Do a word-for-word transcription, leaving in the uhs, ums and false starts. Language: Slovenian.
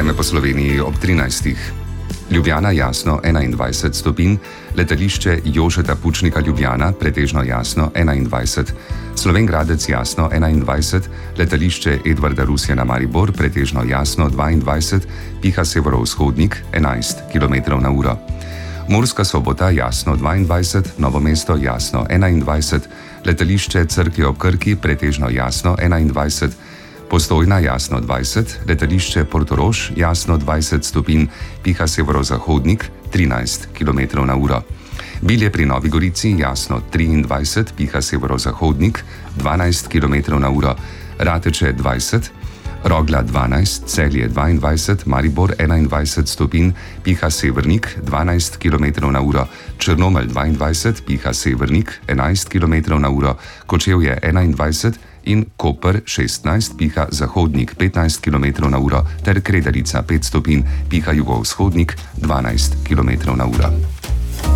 Vreme po Sloveniji ob trinajstih. Ljubljana jasno enaindvajset stopinj, letališče Jožeta Pučnika Ljubljana pretežno jasno enaindvajset, Slovenj Gradec jasno enaindvajset, letališče Edvarda Rusjana Maribor pretežno jasno dvaindvajset, piha severovzhodnik enajst kilometrov na uro. Murska Sobota jasno dvaindvajset, Novo mesto jasno enaindvajset, letališče Cerklje ob Krki pretežno jasno enaindvajset, Postojna jasno dvajset, letališče Portorož jasno dvajset stopinj, piha severozahodnik trinajst kilometrov na uro. Bilje pri Novi Gorici jasno triindvajset, piha severozahodnik dvanajst kilometrov na uro. Rateče dvajset, Rogla dvanajst, Celje dvaindvajset, Maribor enaindvajset stopinj, piha severnik dvanajst kilometrov na uro. Črnomelj dvaindvajset, piha severnik enajst kilometrov na uro. Kočevje enaindvajset in Koper šestnajst, piha zahodnik petnajst kilometrov na uro, ter Kredarica pet stopinj, piha jugovzhodnik dvanajst kilometrov na uro.